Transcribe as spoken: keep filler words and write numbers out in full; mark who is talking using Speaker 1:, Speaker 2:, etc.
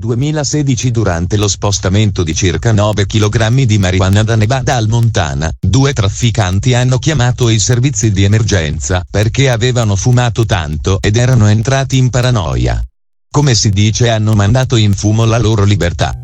Speaker 1: duemilasedici, durante lo spostamento di circa nove chilogrammi di marijuana da Nevada al Montana, due trafficanti hanno chiamato i servizi di emergenza perché avevano fumato tanto ed erano entrati in paranoia. Come si dice, hanno mandato in fumo la loro libertà.